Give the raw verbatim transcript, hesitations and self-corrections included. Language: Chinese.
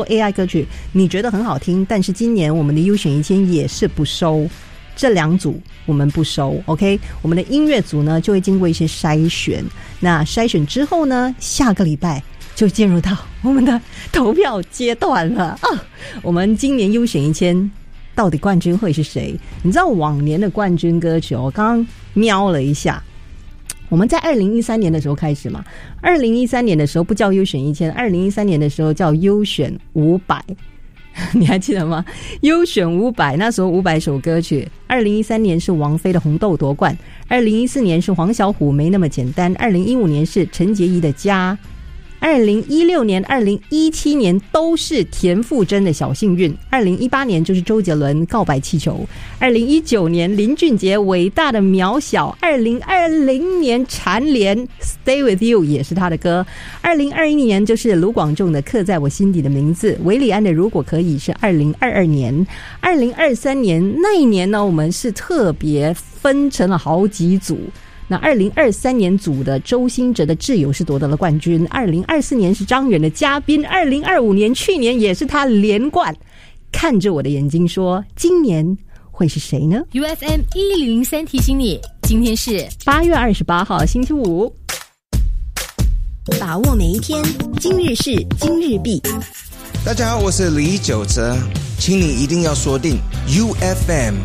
A I 歌曲你觉得很好听，但是今年我们的优选一千也是不收，这两组我们不收 OK， 我们的音乐组呢就会经过一些筛选，那筛选之后呢，下个礼拜就进入到我们的投票阶段了啊！我们今年优选一千到底冠军会是谁？你知道往年的冠军歌曲，我刚刚瞄了一下，我们在二零一三年的时候开始嘛，二零一三年的时候不叫优选一千，二零一三年的时候叫优选五百，你还记得吗？优选五百，那时候五百首歌曲。二零一三年是王菲的《红豆》夺冠，二零一四年是黄小琥《没那么简单》，二零一五年是陈洁仪的《家》，二零一六年、二零一七年都是田馥甄的《小幸运》，二零一八年就是周杰伦《告白气球》，二零一九年林俊杰《伟大的渺小》，二零二零年蝉联《Stay with You》也是他的歌，二零二一年就是卢广仲的《刻在我心底的名字》，韦礼安的《如果可以》是二零二二年，二零二三年那一年呢，我们是特别分成了好几组。那二零二三年组的周兴哲的挚友是夺得了冠军，二零二四年是张远的嘉宾，二零二五年去年也是他连冠。看着我的眼睛说，今年会是谁呢？ U F M 一零零三提醒你，今天是八月二十八号星期五， 把握每一天，今日事今日毕。 大家好，我是李玖哲，请你一定要锁定 U F M